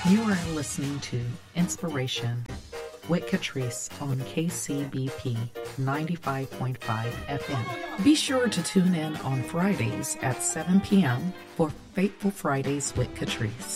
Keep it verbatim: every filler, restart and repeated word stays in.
You are listening to Inspiration with Catrice on K C B P ninety-five point five F M. Be sure to tune in on Fridays at seven p.m. for Fateful Fridays with Catrice.